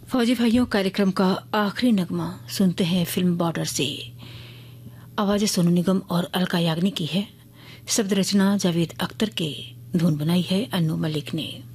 फौजी भाइयों, कार्यक्रम का आखिरी नगमा सुनते हैं फिल्म बॉर्डर से। आवाज़ें सोनू निगम और अलका याग्निक की है। शब्द रचना जावेद अख्तर के, धुन बनाई है अन्नू मलिक ने।